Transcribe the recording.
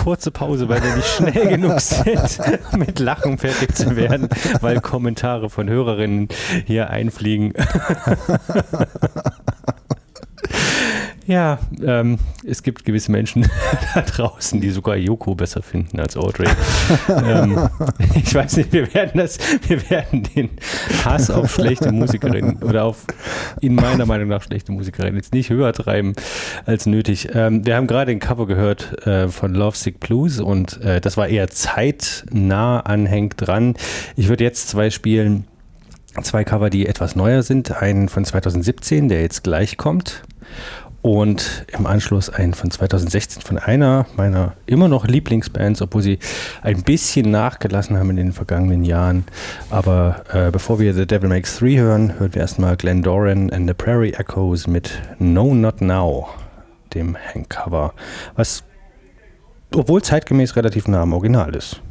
kurze Pause, weil wir nicht schnell genug sind, mit Lachen fertig zu werden, weil Kommentare von Hörerinnen hier einfliegen. Ja, es gibt gewisse Menschen da draußen, die sogar Yoko besser finden als Audrey. Ich weiß nicht, wir werden den Hass auf schlechte Musikerinnen oder auf, in meiner Meinung nach, schlechte Musikerinnen jetzt nicht höher treiben als nötig. Wir haben gerade ein Cover gehört von Lovesick Blues und das war eher zeitnah anhängt dran. Ich würde jetzt zwei spielen, zwei Cover, die etwas neuer sind. Einen von 2017, der jetzt gleich kommt. Und im Anschluss einen von 2016 von einer meiner immer noch Lieblingsbands, obwohl sie ein bisschen nachgelassen haben in den vergangenen Jahren. Aber bevor wir The Devil Makes Three hören wir erstmal Glenn Doran and the Prairie Echoes mit No Not Now, dem Hank-Cover, was obwohl zeitgemäß relativ nah am Original ist.